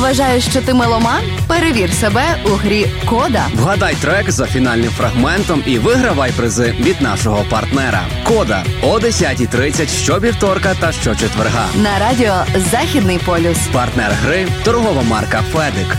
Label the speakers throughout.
Speaker 1: Вважаєш, що ти меломан? Перевір себе у грі «Кода».
Speaker 2: Вгадай трек за фінальним фрагментом і вигравай призи від нашого партнера. «Кода» о 10:30 щовівторка та щочетверга.
Speaker 1: На радіо «Західний полюс».
Speaker 2: Партнер гри – торгова марка «Федик».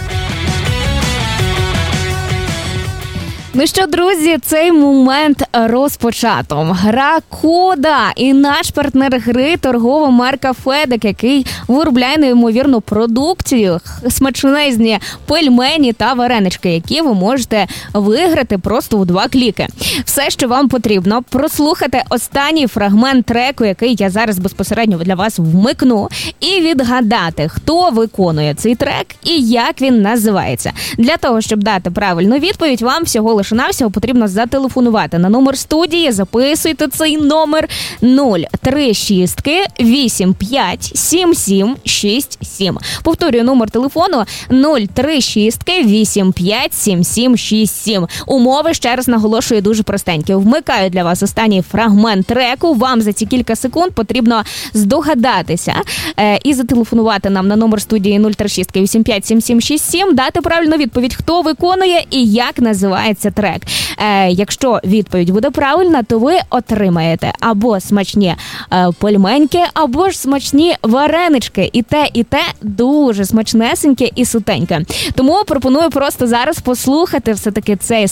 Speaker 3: Ну що, друзі, цей момент розпочато. Гра «Кода» і наш партнер гри – торгова марка «Федик», який виробляє неймовірну продукцію, смачнезні пельмені та варенички, які ви можете виграти просто у 2 кліки. Все, що вам потрібно, прослухати останній фрагмент треку, який я зараз безпосередньо для вас вмикну, і відгадати, хто виконує цей трек і як він називається. Для того, щоб дати правильну відповідь, вам всього лише-навсього потрібно зателефонувати на номер студії. Записуйте цей номер 036 85 77 67. Повторюю, номер телефону 036 85 77 67. Умови, ще раз наголошую, дуже простенькі. Вмикаю для вас останній фрагмент треку. Вам за ці кілька секунд потрібно здогадатися і зателефонувати нам на номер студії 036 85 77 67, дати правильну відповідь, хто виконує і як називається трек. Якщо відповідь буде правильна, то ви отримаєте або смачні пельменьки, або ж смачні варенички. І те дуже смачнесеньке і сутеньке. Тому пропоную просто зараз послухати все-таки цей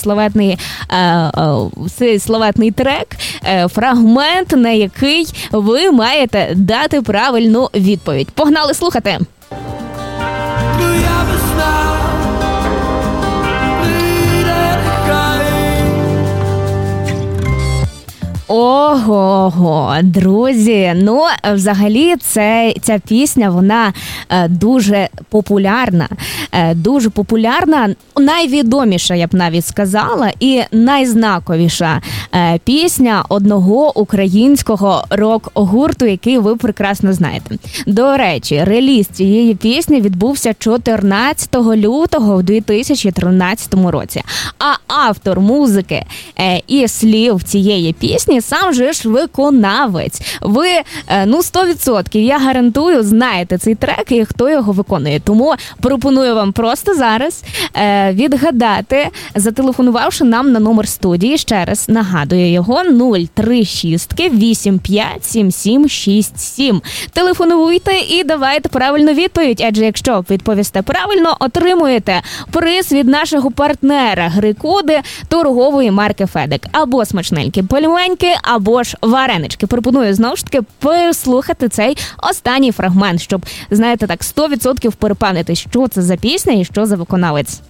Speaker 3: славетний трек, фрагмент, на який ви маєте дати правильну відповідь. Погнали слухати! Ого, друзі, ну, взагалі, ця пісня, вона дуже популярна, найвідоміша, я б навіть сказала, і найзнаковіша пісня одного українського рок-гурту, який ви прекрасно знаєте. До речі, реліз цієї пісні відбувся 14 лютого в 2013 році. А автор музики і слів цієї пісні сам же ж виконавець. Ви, 100%, я гарантую, знаєте цей трек і хто його виконує. Тому пропоную вам просто зараз відгадати, зателефонувавши нам на номер студії. Ще раз нагадую його 036 85 77 67. Телефонуйте і давайте правильну відповідь, адже якщо відповісте правильно, отримуєте приз від нашого партнера гри «Коди» торгової марки «Федик». Або смачненькі пельменьки, або ж варенички. Пропоную, знову ж таки, послухати цей останній фрагмент, щоб, знаєте, так, 100% перепевнити, що це за пісня і що за виконавець.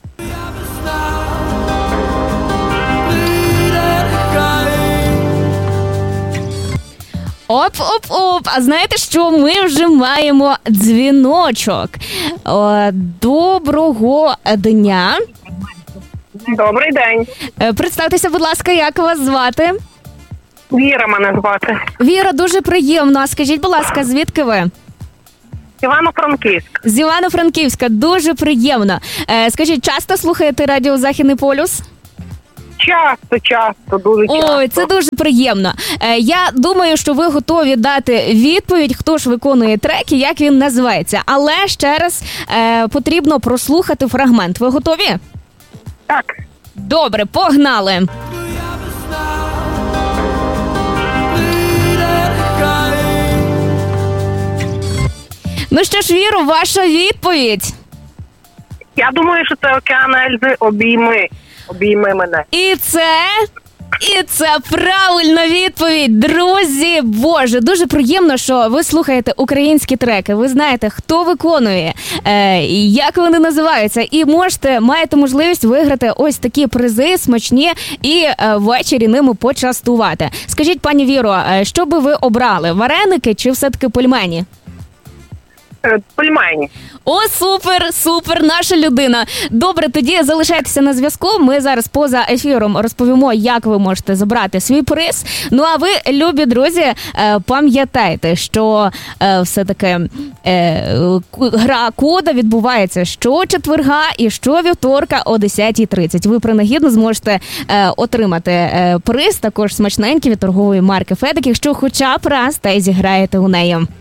Speaker 3: Оп. А знаєте що? Ми вже маємо дзвіночок. Доброго дня.
Speaker 4: Добрий день.
Speaker 3: Представтеся, будь ласка, як вас звати?
Speaker 4: Віра мене звати.
Speaker 3: Віра, дуже приємно. А скажіть, будь ласка, звідки ви?
Speaker 4: Івано-Франківськ.
Speaker 3: З Івано-Франківська. Дуже приємно. Скажіть, часто слухаєте радіо «Західний полюс»?
Speaker 4: Часто, дуже часто.
Speaker 3: Ой, це дуже приємно. Я думаю, що ви готові дати відповідь, хто ж виконує трек і як він називається. Але ще раз потрібно прослухати фрагмент. Ви готові?
Speaker 4: Так.
Speaker 3: Добре, погнали. Ну що ж, Віро, ваша відповідь?
Speaker 4: Я думаю, що це «Океан Ельзи», обійми мене.
Speaker 3: І це правильна відповідь, друзі. Боже, дуже приємно, що ви слухаєте українські треки. Ви знаєте, хто виконує, як вони називаються. І маєте можливість виграти ось такі призи смачні і ввечері ними почастувати. Скажіть, пані Віро, що би ви обрали? Вареники чи все-таки пельмені?
Speaker 4: Пельмені.
Speaker 3: О, супер, наша людина. Добре, тоді залишайтеся на зв'язку. Ми зараз поза ефіром розповімо, як ви можете забрати свій приз. Ну, а ви, любі друзі, пам'ятайте, що все-таки гра «Кода» відбувається щочетверга і щовівторка о 10:30. Ви принагідно зможете отримати приз, також смачненький від торгової марки «Федик», якщо хоча б раз та й зіграєте у неї.